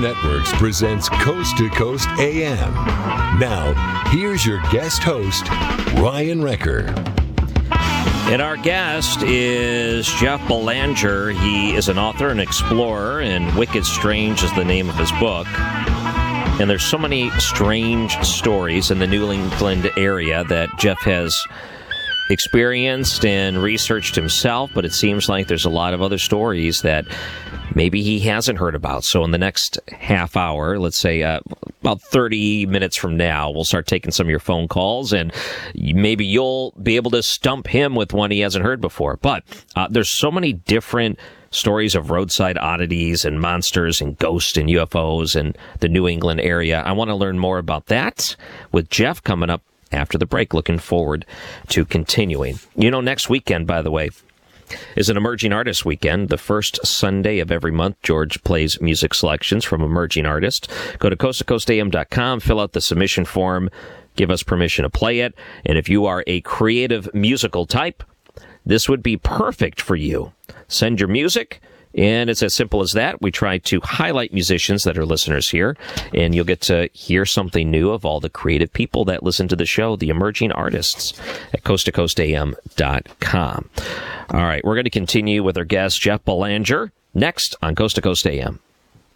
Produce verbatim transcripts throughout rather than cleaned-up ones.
Networks presents Coast to Coast A M. Now, here's your guest host, Ryan Wrecker. And our guest is Jeff Belanger. He is an author and explorer, and Wicked Strange is the name of his book. And there's so many strange stories in the New England area that Jeff has experienced and researched himself, but it seems like there's a lot of other stories that maybe he hasn't heard about. So in the next half hour, let's say uh, about thirty minutes from now, we'll start taking some of your phone calls, and maybe you'll be able to stump him with one he hasn't heard before. But uh, there's so many different stories of roadside oddities and monsters and ghosts and U F Os in the New England area. I want to learn more about that with Jeff coming up after the break. Looking forward to continuing. You know, next weekend, by the way, is an Emerging Artist Weekend. The first Sunday of every month, George plays music selections from emerging artists. Go to coast to coast a m dot com, fill out the submission form, give us permission to play it. And if you are a creative musical type, this would be perfect for you. Send your music, and it's as simple as that. We try to highlight musicians that are listeners here, and you'll get to hear something new of all the creative people that listen to the show, the emerging artists, at coast to coast a m dot com. All right, we're going to continue with our guest, Jeff Belanger, next on Coast to Coast A M.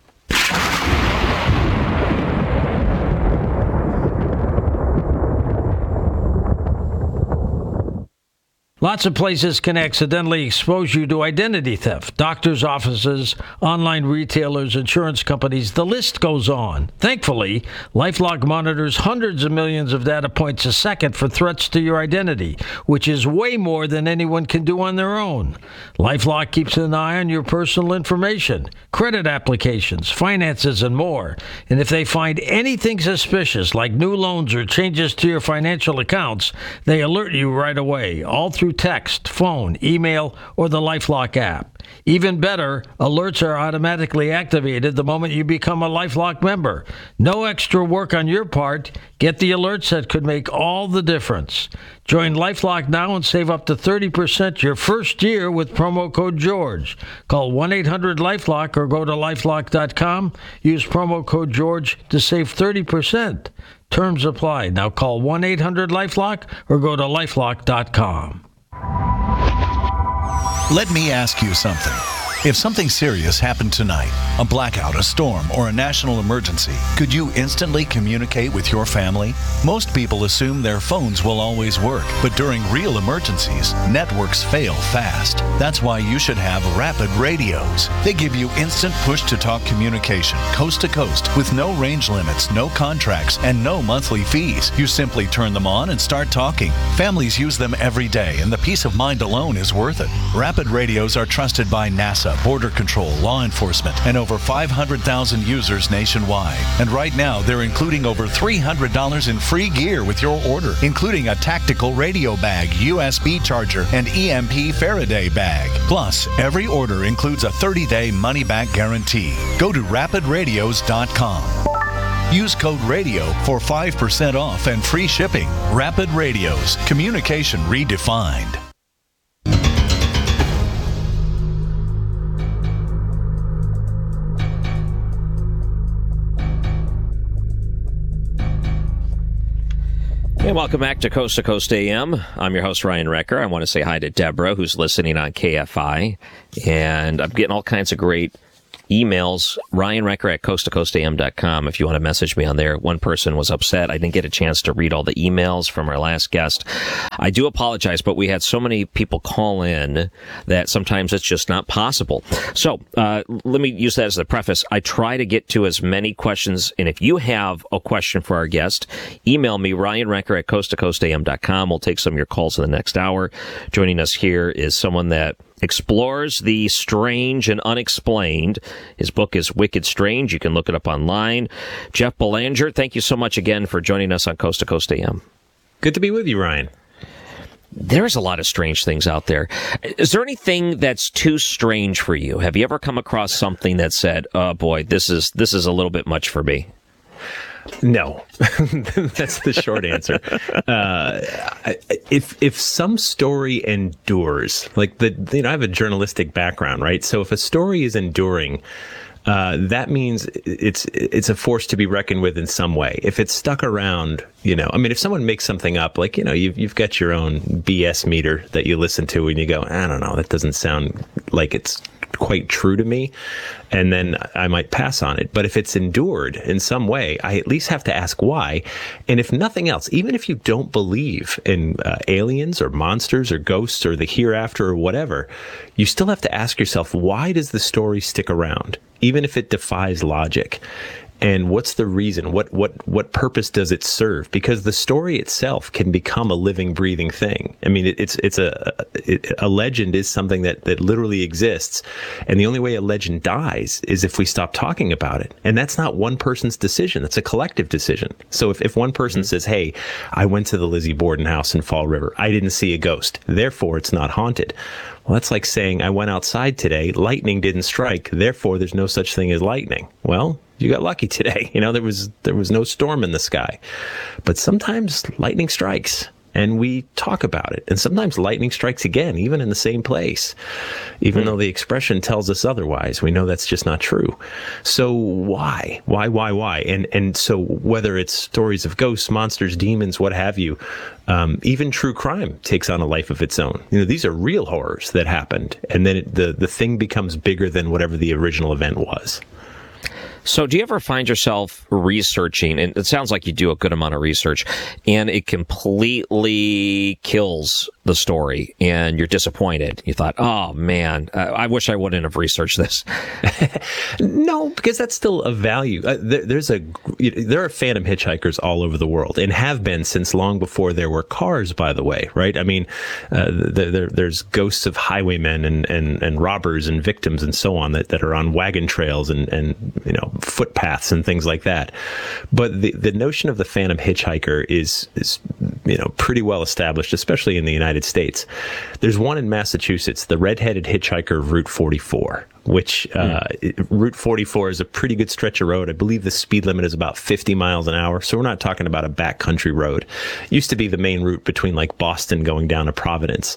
Lots of places can accidentally expose you to identity theft. Doctors' offices, online retailers, insurance companies, the list goes on. Thankfully, LifeLock monitors hundreds of millions of data points a second for threats to your identity, which is way more than anyone can do on their own. LifeLock keeps an eye on your personal information, credit applications, finances, and more. And if they find anything suspicious, like new loans or changes to your financial accounts, they alert you right away, all through text, phone, email, or the LifeLock app. Even better, alerts are automatically activated the moment you become a LifeLock member. No extra work on your part. Get the alerts that could make all the difference. Join LifeLock now and save up to thirty percent your first year with promo code George. Call one eight hundred LifeLock or go to lifelock dot com. Use promo code George to save thirty percent. Terms apply. Now call one eight hundred LifeLock or go to lifelock dot com. Let me ask you something. If something serious happened tonight, a blackout, a storm, or a national emergency, could you instantly communicate with your family? Most people assume their phones will always work, but during real emergencies, networks fail fast. That's why you should have Rapid Radios. They give you instant push-to-talk communication, coast to coast, with no range limits, no contracts, and no monthly fees. You simply turn them on and start talking. Families use them every day, and the peace of mind alone is worth it. Rapid Radios are trusted by NASA, Border Control, law enforcement, and over five hundred thousand users nationwide. And right now, they're including over three hundred dollars in free gear with your order, including a tactical radio bag, U S B charger, and E M P Faraday bag. Plus, every order includes a thirty-day money-back guarantee. Go to rapid radios dot com. Use code RADIO for five percent off and free shipping. Rapid Radios. Communication redefined. And welcome back to Coast to Coast A M. I'm your host, Ryan Wrecker. I want to say hi to Deborah, who's listening on K F I. And I'm getting all kinds of great emails. Ryan Wrecker at coast to coast a m dot com if you want to message me on there. One person was upset. I didn't get a chance to read all the emails from our last guest. I do apologize, but we had so many people call in that sometimes it's just not possible. So uh, let me use that as the preface. I try to get to as many questions, and if you have a question for our guest, email me, Ryan Wrecker at coast to coast a m dot com. We'll take some of your calls in the next hour. Joining us here is someone that explores the strange and unexplained. His book is Wicked Strange. You can look it up online. Jeff Belanger, thank you so much again for joining us on Coast to Coast A M. Good to be with you, Ryan. There's a lot of strange things out there. Is there anything that's too strange for you? Have you ever come across something that said, oh boy, this is this is a little bit much for me? No, that's the short answer. Uh, if if some story endures, like the you know, I have a journalistic background, right? So if a story is enduring, uh, that means it's it's a force to be reckoned with in some way. If it's stuck around, you know, I mean, if someone makes something up, like, you know, you've, you've got your own B S meter that you listen to and you go, I don't know, that doesn't sound like it's quite true to me, and then I might pass on it. But if it's endured in some way, I at least have to ask why. And if nothing else, even if you don't believe in uh, aliens or monsters or ghosts or the hereafter or whatever, you still have to ask yourself, why does the story stick around, even if it defies logic? And what's the reason? What what what purpose does it serve? Because the story itself can become a living, breathing thing. I mean, it, it's it's a it, a legend is something that that literally exists, and the only way a legend dies is if we stop talking about it. And that's not one person's decision; that's a collective decision. So if if one person mm-hmm. says, "Hey, I went to the Lizzie Borden house in Fall River. I didn't see a ghost. Therefore, it's not haunted." Well, that's like saying, I went outside today, lightning didn't strike, therefore there's no such thing as lightning. Well, you got lucky today. You know, there was there was no storm in the sky. But sometimes lightning strikes, and we talk about it. And sometimes lightning strikes again, even in the same place. Even mm. though the expression tells us otherwise, we know that's just not true. So why? Why, why, why? And and so whether it's stories of ghosts, monsters, demons, what have you, um, even true crime takes on a life of its own. You know, these are real horrors that happened. And then it, the, the thing becomes bigger than whatever the original event was. So do you ever find yourself researching, and it sounds like you do a good amount of research, and it completely kills the story, and you're disappointed? You thought, oh, man, I wish I wouldn't have researched this. No, because that's still a value. Uh, there, there's a there are phantom hitchhikers all over the world, and have been since long before there were cars, by the way, right? I mean, uh, there, there, there's ghosts of highwaymen and, and, and robbers and victims and so on that, that are on wagon trails and, and you know, footpaths and things like that. But the, the notion of the phantom hitchhiker is, is, you know, pretty well established, especially in the United States. There's one in Massachusetts, the red-headed hitchhiker of Route forty-four, which uh, mm. Route forty-four is a pretty good stretch of road. I believe the speed limit is about fifty miles an hour. So we're not talking about a backcountry road. It used to be the main route between like Boston going down to Providence.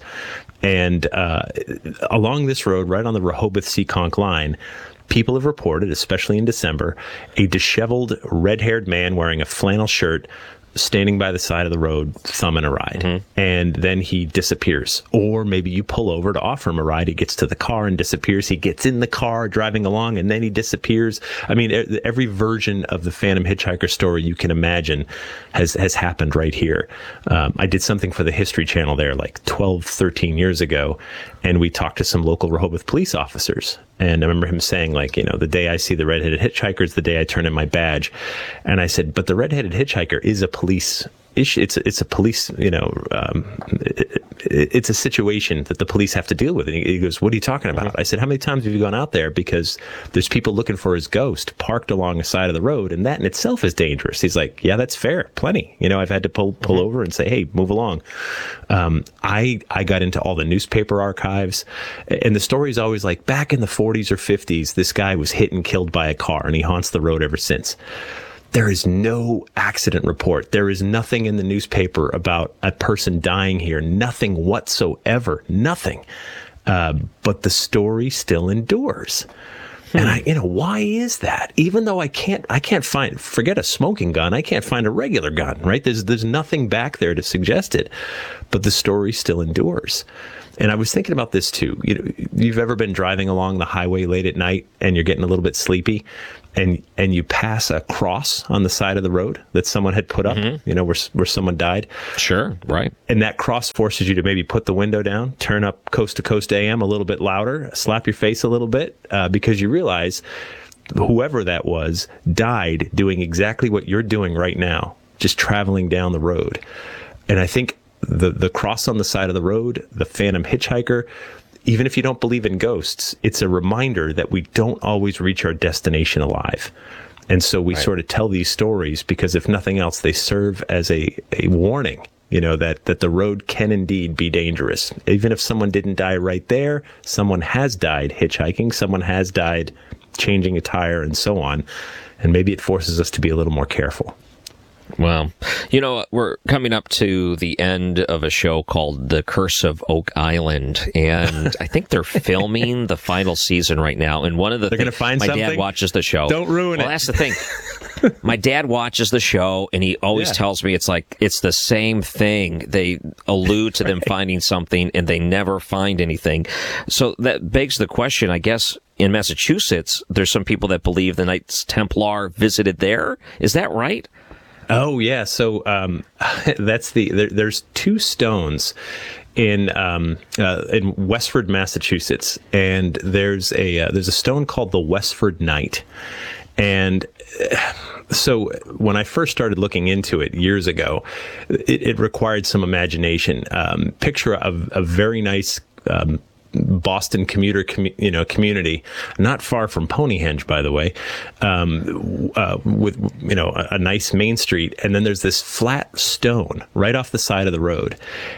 And uh, along this road, right on the Rehoboth-Seekonk line, people have reported, especially in December, a disheveled, red-haired man wearing a flannel shirt standing by the side of the road, thumbing a ride. Mm-hmm. And then he disappears. Or maybe you pull over to offer him a ride. He gets to the car and disappears. He gets in the car driving along, and then he disappears. I mean, every version of the Phantom Hitchhiker story you can imagine has, has happened right here. Um, I did something for the History Channel there like twelve, thirteen years ago, and we talked to some local Rehoboth police officers. And I remember him saying, like, you know, the day I see the red-headed hitchhiker is the day I turn in my badge. And I said, but the red-headed hitchhiker is a police issue. It's, it's a police, you know, um, it, it, it's a situation that the police have to deal with. And he, he goes, what are you talking about? Mm-hmm. I said, how many times have you gone out there? Because there's people looking for his ghost parked along the side of the road, and that in itself is dangerous. He's like, yeah, that's fair. Plenty. You know, I've had to pull pull mm-hmm. over and say, hey, move along. Um, I, I got into all the newspaper archives, and the story is always like, back in the forties or fifties, this guy was hit and killed by a car, and he haunts the road ever since. There is no accident report. There is nothing in the newspaper about a person dying here. Nothing whatsoever. Nothing. Uh, but the story still endures. Hmm. And I, you know, why is that? Even though I can't, I can't find, forget a smoking gun, I can't find a regular gun, right? There's, there's nothing back there to suggest it, but the story still endures. And I was thinking about this too. You know, you've ever been driving along the highway late at night and you're getting a little bit sleepy, and and you pass a cross on the side of the road that someone had put up, mm-hmm. you know, where where someone died. Sure, right. And that cross forces you to maybe put the window down, turn up Coast to Coast A M a little bit louder, slap your face a little bit, uh, because you realize whoever that was died doing exactly what you're doing right now, just traveling down the road. And I think the the cross on the side of the road, the phantom hitchhiker, even if you don't believe in ghosts, it's a reminder that we don't always reach our destination alive. And so we right. sort of tell these stories because, if nothing else, they serve as a, a warning, you know, that, that the road can indeed be dangerous. Even if someone didn't die right there, someone has died hitchhiking, someone has died changing a tire and so on. And maybe it forces us to be a little more careful. Well, you know, we're coming up to the end of a show called The Curse of Oak Island, and I think they're filming the final season right now. And one of the they're thing, going to find my something. dad watches the show. Don't ruin well, it. Well, that's the thing. My dad watches the show, and he always Yeah. tells me it's like it's the same thing. They allude to them finding something, and they never find anything. So that begs the question, I guess. In Massachusetts, there's some people that believe the Knights Templar visited there. Is that right? Oh yeah, so um, that's the there, there's two stones in um, uh, in Westford, Massachusetts, and there's a uh, there's a stone called the Westford Knight, and uh, so when I first started looking into it years ago, it, it required some imagination. Um, picture of a very nice. Um, Boston commuter, commu- you know, community, not far from Ponyhenge, by the way, um, uh, with, you know, a, a nice main street. And then there's this flat stone right off the side of the road.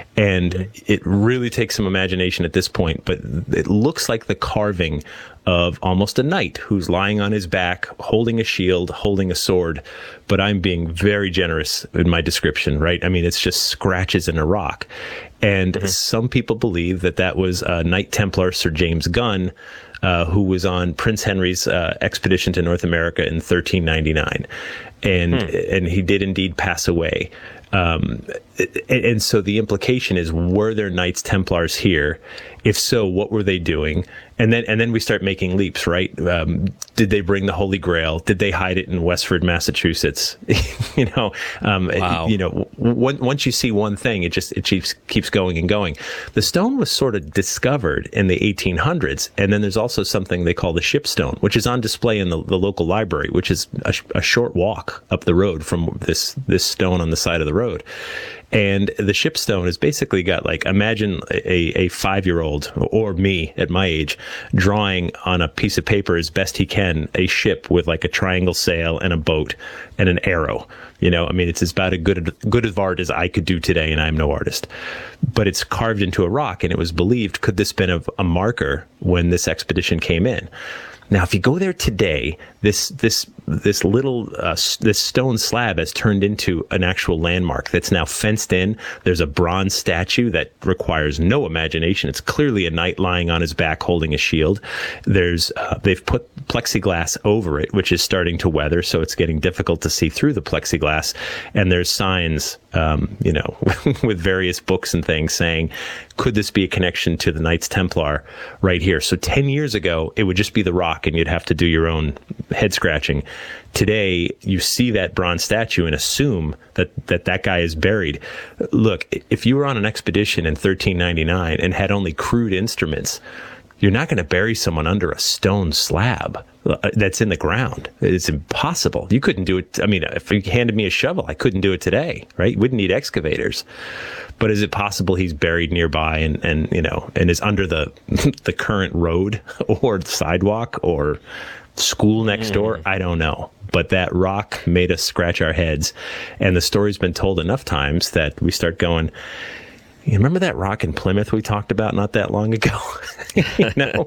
And it really takes some imagination at this point, but it looks like the carving of almost a knight who's lying on his back, holding a shield, holding a sword. But I'm being very generous in my description, right? I mean, it's just scratches in a rock. And mm-hmm. some people believe that that was uh, Knight Templar Sir James Gunn, uh, who was on Prince Henry's uh, expedition to North America in thirteen ninety-nine. And, hmm. and he did indeed pass away. Um, and, and so the implication is, were there Knights Templars here? If so, what were they doing? And then, and then we start making leaps, right? Um, did they bring the Holy Grail? Did they hide it in Westford, Massachusetts? you know, um, wow. you know, w- once you see one thing, it just, it keeps, keeps going and going. The stone was sort of discovered in the eighteen hundreds. And then there's also something they call the shipstone, which is on display in the, the local library, which is a, a short walk up the road from this, this stone on the side of the road. And the shipstone has basically got, like, imagine a, a five-year-old, or me at my age, drawing on a piece of paper as best he can a ship with, like, a triangle sail and a boat and an arrow. You know, I mean, it's about as good, good of art as I could do today, and I'm no artist. But it's carved into a rock, and it was believed, could this been a, a marker when this expedition came in? Now, if you go there today, this this this little uh, this stone slab has turned into an actual landmark that's now fenced in. There's a bronze statue that requires no imagination. It's clearly a knight lying on his back holding a shield. There's uh, they've put plexiglass over it, which is starting to weather, so it's getting difficult to see through the plexiglass. And there's signs, um, you know, with various books and things saying, could this be a connection to the Knights Templar right here? So ten years ago, it would just be the rock, and you'd have to do your own head scratching. Today, you see that bronze statue and assume that, that that guy is buried. Look, if you were on an expedition in thirteen ninety-nine and had only crude instruments, you're not going to bury someone under a stone slab that's in the ground. It's impossible. You couldn't do it. I mean, if you handed me a shovel, I couldn't do it today, right? You wouldn't need excavators. But is it possible he's buried nearby and, and you know, and is under the the current road or sidewalk or school next mm. door? I don't know. But that rock made us scratch our heads. And the story's been told enough times that we start going, you remember that rock in Plymouth we talked about not that long ago? you know,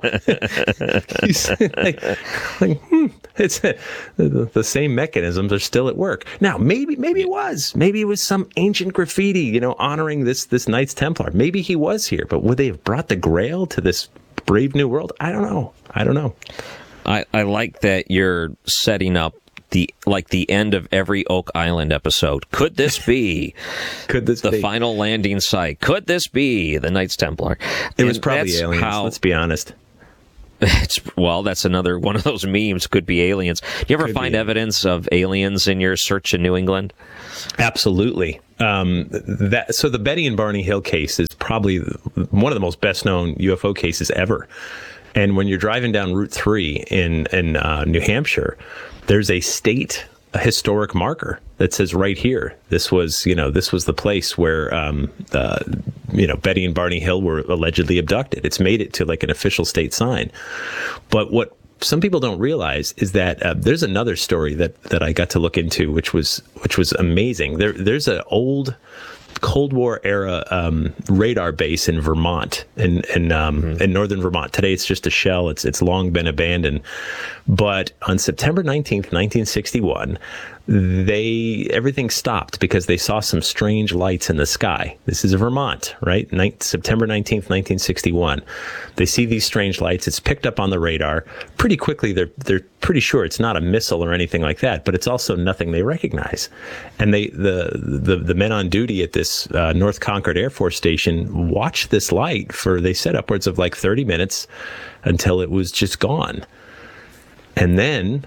like, like, hmm, it's uh, the, the same mechanisms are still at work. Now, maybe, maybe it was, maybe it was some ancient graffiti, you know, honoring this this Knights Templar. Maybe he was here, but would they have brought the Grail to this brave new world? I don't know. I don't know. I, I like that you're setting up the like the end of every Oak Island episode. Could this be Could this the be? final landing site? Could this be the Knights Templar? It was And probably that's aliens, how, let's be honest. It's, well, that's another one of those memes. Could be aliens. Do you ever Could find be. evidence of aliens in your search in New England? Absolutely. Um, that so the Betty and Barney Hill case is probably one of the most best-known U F O cases ever. And when you're driving down Route three in in uh, New Hampshire, there's a state a historic marker that says right here, this was, you know, this was the place where, um, uh, you know, Betty and Barney Hill were allegedly abducted. It's made it to like an official state sign. But what some people don't realize is that uh, there's another story that, that I got to look into, which was which was amazing. There, there's an old Cold War era um, radar base in Vermont, in in, um, mm-hmm. in northern Vermont. Today, it's just a shell. It's it's long been abandoned. But on September nineteenth, nineteen sixty-one, they everything stopped because they saw some strange lights in the sky. This is Vermont, right? Ninth, September nineteenth, nineteen sixty-one. They see these strange lights. It's picked up on the radar. Pretty quickly, they're they're pretty sure it's not a missile or anything like that, but it's also nothing they recognize. And they the the, the men on duty at this uh, North Concord Air Force Station watched this light for, they said, upwards of like thirty minutes until it was just gone. And then,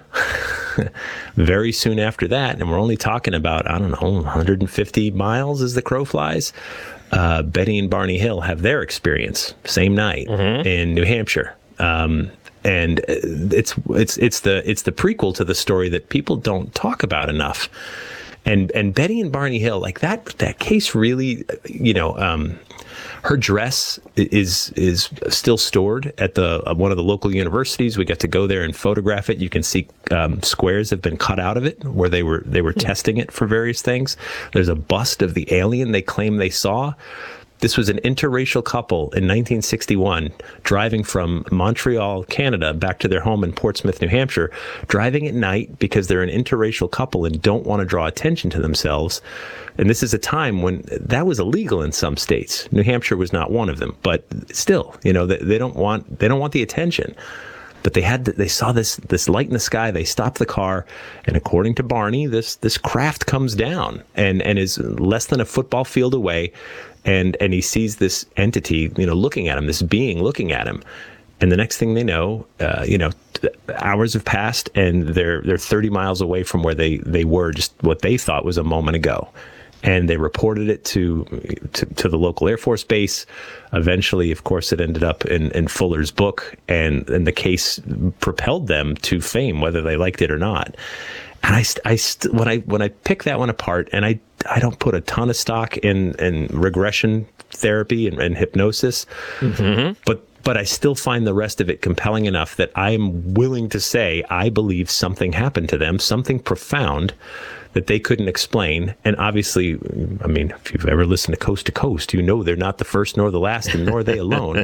very soon after that, and we're only talking about, I don't know, one hundred fifty miles as the crow flies, uh, Betty and Barney Hill have their experience, same night, mm-hmm. in New Hampshire. Um, and it's it's it's the it's the prequel to the story that people don't talk about enough. And and Betty and Barney Hill, like that that case really, you know, um, her dress is is still stored at the uh, one of the local universities. We get to go there and photograph it. You can see um, squares have been cut out of it where they were they were testing it for various things. There's a bust of the alien they claim they saw. This was an interracial couple in nineteen sixty-one driving from Montreal, Canada, back to their home in Portsmouth, New Hampshire, driving at night because they're an interracial couple and don't want to draw attention to themselves. And this is a time when that was illegal in some states. New Hampshire was not one of them, but still, you know, they, they don't want they don't want the attention. But they had they saw this this light in the sky. They stopped the car, and according to Barney, this this craft comes down and and is less than a football field away. And and he sees this entity, you know, looking at him, this being looking at him. And the next thing they know, uh, you know, hours have passed, and they're they're thirty miles away from where they, they were just what they thought was a moment ago. And they reported it to, to to the local Air Force base. Eventually, of course, it ended up in, in Fuller's book, and, and the case propelled them to fame, whether they liked it or not. And I, I when I when I pick that one apart, and I I don't put a ton of stock in, in regression therapy and, and hypnosis, mm-hmm. but but I still find the rest of it compelling enough that I'm willing to say I believe something happened to them, something profound that they couldn't explain. And obviously, I mean, if you've ever listened to Coast to Coast, you know they're not the first nor the last, and nor are they alone.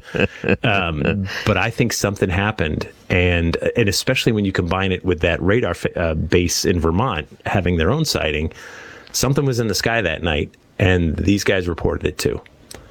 Um, but I think something happened, and and especially when you combine it with that radar uh, base in Vermont having their own sighting, something was in the sky that night, and these guys reported it too.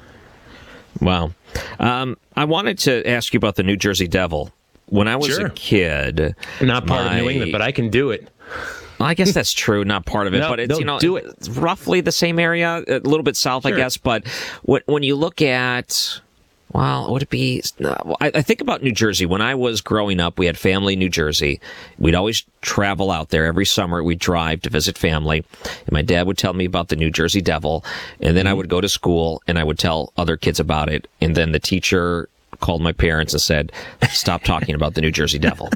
Wow. Um, I wanted to ask you about the New Jersey Devil. When I was sure. a kid, not part my... of New England, but I can do it. Well, I guess that's true, not part of it, no, but it's, no, you know, do it. It's roughly the same area, a little bit south, sure. I guess. But when, when you look at, well, would it be, I, I think about New Jersey. When I was growing up, we had family in New Jersey. We'd always travel out there every summer. We'd drive to visit family. And my dad would tell me about the New Jersey Devil. And then mm-hmm. I would go to school and I would tell other kids about it. And then the teacher called my parents and said, stop talking about the New Jersey Devil.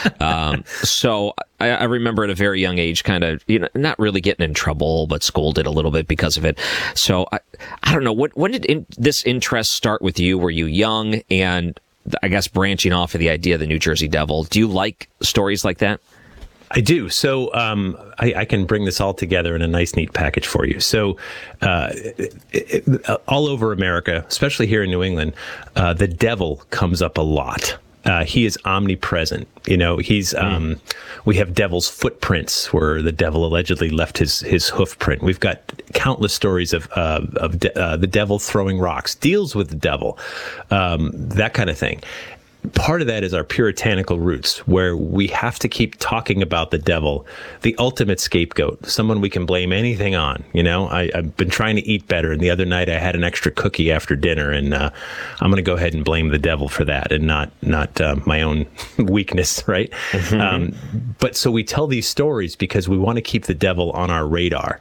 Um, so I, I remember at a very young age, kind of, you know, not really getting in trouble, but scolded a little bit because of it. So I, I don't know, when, when did in, this interest start with you? Were you young? And I guess branching off of the idea of the New Jersey Devil, do you like stories like that? I do. So um, I, I can bring this all together in a nice, neat package for you. So uh, it, it, all over America, especially here in New England, uh, the devil comes up a lot. Uh, he is omnipresent. You know, he's, um, mm. we have devil's footprints where the devil allegedly left his, his hoof print. We've got countless stories of, uh, of de- uh, the devil throwing rocks, deals with the devil, um, that kind of thing. Part of that is our puritanical roots, where we have to keep talking about the devil, the ultimate scapegoat, someone we can blame anything on. You know, I, I've been trying to eat better, and the other night I had an extra cookie after dinner, and uh, I'm going to go ahead and blame the devil for that, and not not uh, my own weakness, right? Mm-hmm. Um, but so we tell these stories because we want to keep the devil on our radar.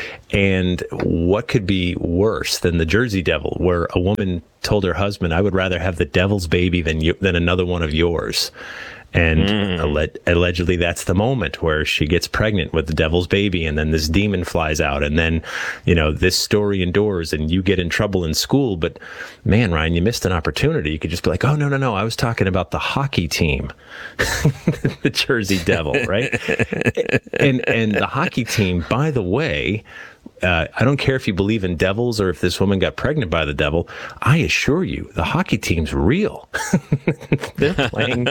And what could be worse than the Jersey Devil, where a woman told her husband, I would rather have the devil's baby than you, than another one of yours. And mm. alle- allegedly that's the moment where she gets pregnant with the devil's baby, and then this demon flies out, and then, you know, this story endures and you get in trouble in school. But man, Ryan, you missed an opportunity. You could just be like, oh, no, no, no, I was talking about the hockey team, the Jersey Devil, right? and, and the hockey team, by the way, uh, I don't care if you believe in devils or if this woman got pregnant by the devil. I assure you, the hockey team's real. They're playing.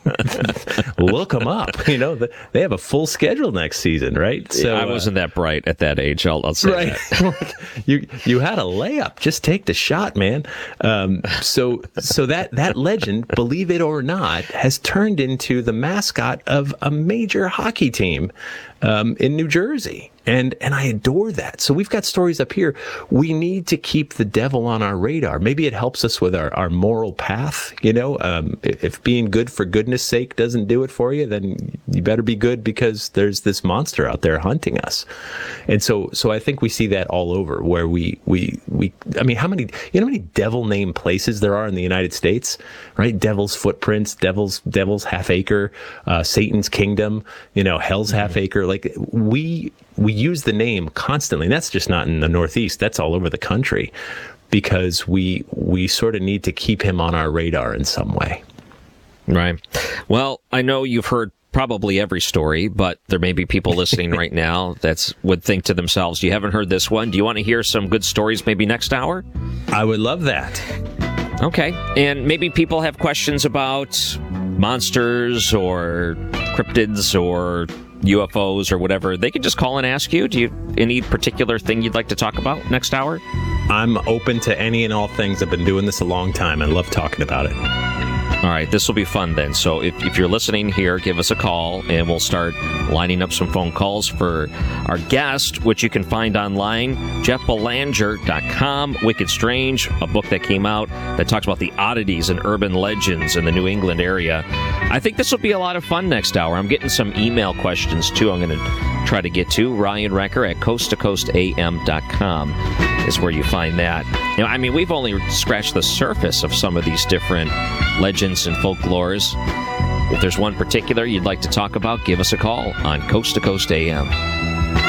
Look them up. You know, the, they have a full schedule next season, right? So I wasn't uh, that bright at that age. I'll, I'll say right. that. you you had a layup. Just take the shot, man. Um, so so that that legend, believe it or not, has turned into the mascot of a major hockey team um, in New Jersey. And and I adore that. So we've got stories up here. We need to keep the devil on our radar. Maybe it helps us with our, our moral path. You know, um, if, if being good for goodness sake doesn't do it for you, then you better be good because there's this monster out there hunting us. And so so I think we see that all over where we, we, we I mean, how many, you know how many devil named places there are in the United States, right? Devil's Footprints, Devil's, Devil's Half Acre, uh, Satan's Kingdom, you know, Hell's Half Acre. Like we, we use the name constantly, and that's just not in the Northeast. That's all over the country because we we sort of need to keep him on our radar in some way. Right. Well, I know you've heard probably every story, but there may be people listening right now that would think to themselves, you haven't heard this one. Do you want to hear some good stories maybe next hour? I would love that. Okay. And maybe people have questions about monsters or cryptids or U F Os or whatever. They can just call and ask you. Do you any particular thing you'd like to talk about next hour? I'm open to any and all things. I've been doing this a long time. I love talking about it. All right, this will be fun then. So if, if you're listening here, give us a call, and we'll start lining up some phone calls for our guest, which you can find online, jeff belanger dot com. Wicked Strange, a book that came out that talks about the oddities and urban legends in the New England area. I think this will be a lot of fun next hour. I'm getting some email questions, too, I'm going to try to get to. Ryan Recker at coast to coast a m dot com is where you find that. You know, I mean, we've only scratched the surface of some of these different legends and folklores. If there's one particular you'd like to talk about, give us a call on Coast to Coast A M.